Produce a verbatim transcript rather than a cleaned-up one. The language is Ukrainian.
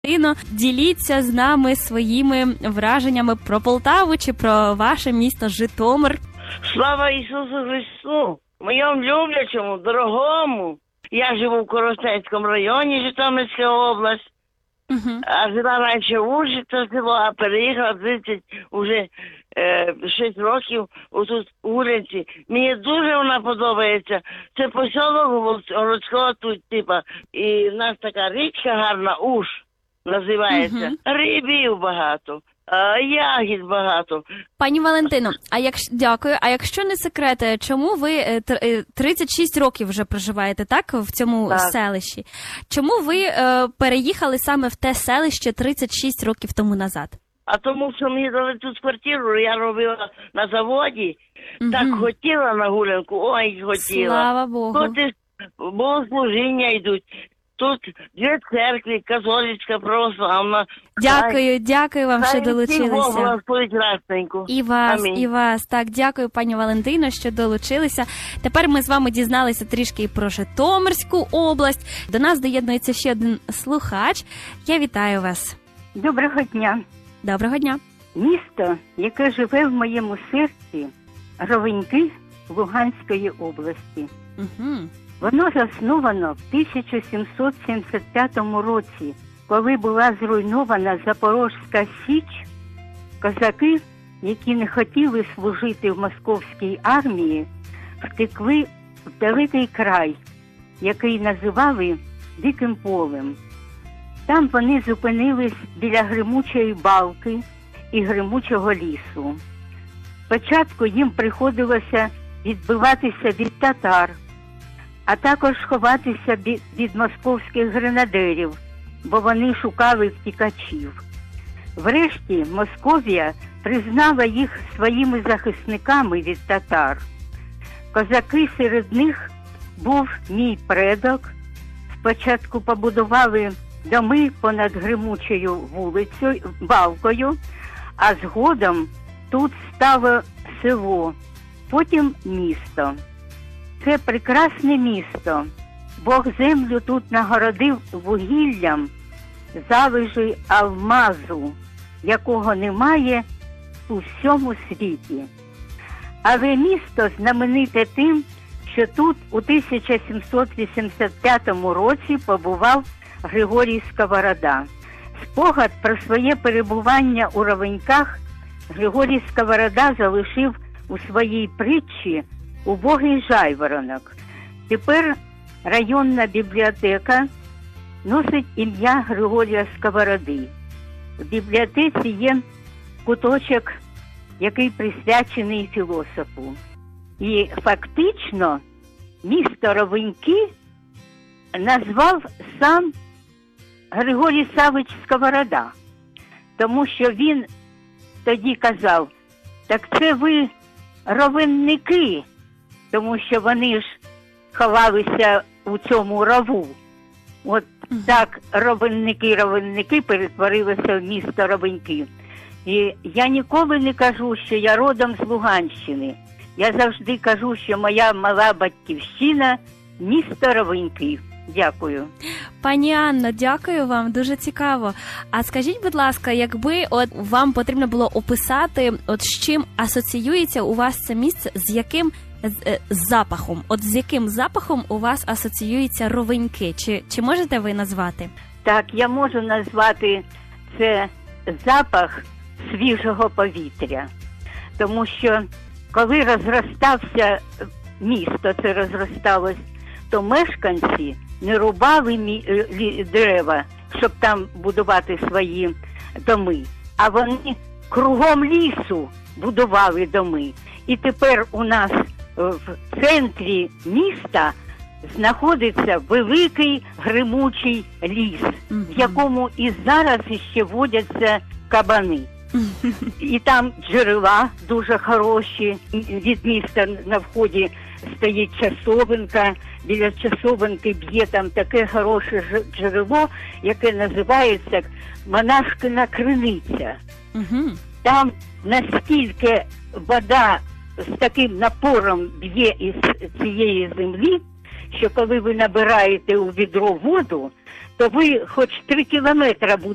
Іно, діліться з нами своїми враженнями про Полтаву чи про ваше місто Житомир. Слава Ісусу Христу! Моєму люблячому, дорогому. Я живу в Коростенському районі, Житомирська область. Угу. А жила раніше в Ужгороді село, а переїхала тридцять, уже е, шість років отут в Улиці. Мені дуже вона подобається. Це посілок городського тут, типа. І в нас така річка гарна, Уж називається. Угу. Рибів багато, а, ягід багато. Пані Валентино, а якщо дякую. А якщо не секрет, чому ви е, тридцять шість років вже проживаєте, так, в цьому так. селищі? Чому ви е, переїхали саме в те селище тридцять шість років тому назад? А тому, що мені дали тут квартиру, я робила на заводі, угу. Так хотіла на гулянку, ой, хотіла. Слава Богу. Тут богослужіння йдуть. Тут дві церкви, католицька, православна. Дякую, дякую вам, що долучилися. І вас, Амінь. і вас. Так, дякую, пані Валентино, що долучилися. Тепер ми з вами дізналися трішки і про Житомирську область. До нас доєднується ще один слухач. Я вітаю вас. Доброго дня. Доброго дня. Місто, яке живе в моєму серці, Ровеньки Луганської області. Угу. Воно засновано в тисяча сімсот сімдесят п'ятому році, коли була зруйнована Запорозька Січ. Козаки, які не хотіли служити в московській армії, втекли в далекий край, який називали Диким полем. Там вони зупинились біля Гримучої балки і Гримучого лісу. Спочатку їм приходилося відбиватися від татар, а також ховатися від, від московських гренадерів, бо вони шукали втікачів. Врешті Московія признала їх своїми захисниками від татар. Козаки серед них був мій предок. Спочатку побудували доми понад Гримучою вулицею, балкою, а згодом тут стало село, потім місто. Це прекрасне місто. Бог землю тут нагородив вугіллям, залежи алмазу, якого немає у всьому світі. Але місто знамените тим, що тут у тисяча сімсот вісімдесят п'ятому році побував Григорій Сковорода. Спогад про своє перебування у Ровеньках Григорій Сковорода залишив у своїй притчі «Убогий жайворонок». Тепер районна бібліотека носить ім'я Григорія Сковороди. В бібліотеці є куточок, який присвячений філософу. І фактично місто Ровеньки назвав сам Григорій Савич Сковорода, тому що він тоді казав: так це ви ровенники, тому що вони ж ховалися у цьому рову. От так ровенники, ровенники перетворилися в місто Ровеньки. І я ніколи не кажу, що я родом з Луганщини. Я завжди кажу, що моя мала батьківщина – місто Ровеньки. Дякую. Пані Анно, дякую вам, дуже цікаво. А скажіть, будь ласка, якби от вам потрібно було описати, от з чим асоціюється у вас це місце, з яким з, з запахом? От з яким запахом у вас асоціюються Ровеньки? Чи, чи можете ви назвати? Так, я можу назвати це запах свіжого повітря. Тому що коли розростався місто, це розросталось, то мешканці не рубали мі... дерева, щоб там будувати свої доми, а вони кругом лісу будували доми. І тепер у нас в центрі міста знаходиться великий гримучий ліс, mm-hmm. в якому і зараз іще водяться кабани. І там джерела дуже хороші. Від міста на вході стоїть часовенка. Біля часовенки б'є там таке хороше джерело, яке називається Монашкина криниця. Угу. Там настільки вода з таким напором б'є із цієї землі, що коли ви набираєте у відро воду, то ви хоч три кілометри будете